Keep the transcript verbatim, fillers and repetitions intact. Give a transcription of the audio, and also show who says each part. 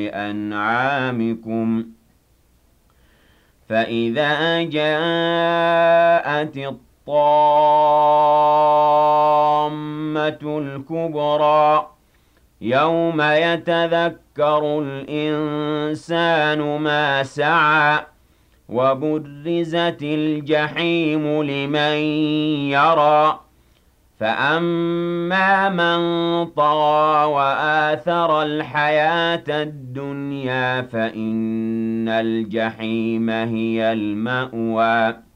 Speaker 1: أَنْعَامِكُمْ فَإِذَا جَاءَتِ الطَّامَّةُ الْكُبْرَىٰ يَوْمَ يَتَذَكَّرُ الْإِنسَانُ مَا سَعَىٰ وَبُرِّزَتِ الْجَحِيمُ لِمَن يَرَىٰ فَأَمَّا مَن طَغَىٰ وَآثَرَ الْحَيَاةَ الدُّنْيَا فَإِنَّ الْجَحِيمَ هِيَ الْمَأْوَىٰ